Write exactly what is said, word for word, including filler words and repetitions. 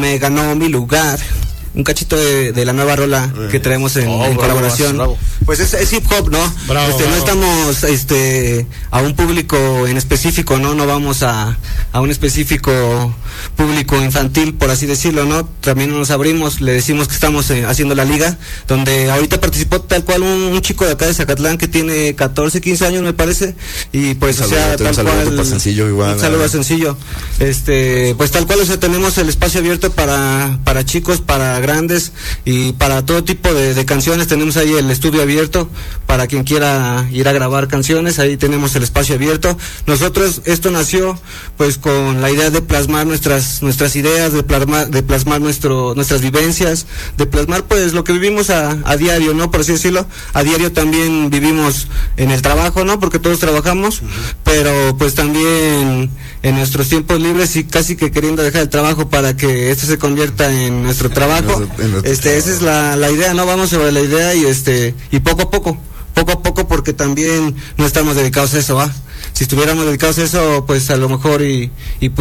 me ganó mi lugar. Un cachito de, de la nueva rola que traemos en, oh, en bravo, colaboración. Bravo. Pues es, es hip hop, ¿no? Bravo, este, bravo. No estamos este, a un público en específico, ¿no? No vamos a, a un específico público infantil, por así decirlo, ¿no? También nos abrimos, le decimos que estamos eh, haciendo la liga, donde ahorita participó tal cual un, un chico de acá de Zacatlán que tiene catorce, quince años, me parece, y pues, un o sea, saludo, tal un cual. Para sencillo, igual, un saludo a Sencillo. Este, pues tal cual, o sea, tenemos el espacio abierto para, para chicos, para grandes y para todo tipo de, de canciones. Tenemos ahí el estudio abierto para quien quiera ir a grabar canciones. Ahí tenemos el espacio abierto. Nosotros, esto nació pues con la idea de plasmar nuestras nuestras ideas, de plasmar de plasmar nuestro nuestras vivencias, de plasmar pues lo que vivimos a, a diario, ¿no? Por así decirlo. A diario también vivimos en el trabajo, ¿no? Porque todos trabajamos, uh-huh. pero pues también en nuestros tiempos libres y casi que queriendo dejar el trabajo para que esto se convierta en nuestro trabajo. Este, esa es la, la idea, ¿no? Vamos sobre la idea y este, y poco a poco, poco a poco, porque también no estamos dedicados a eso, ¿va? Si estuviéramos dedicados a eso, pues a lo mejor y, y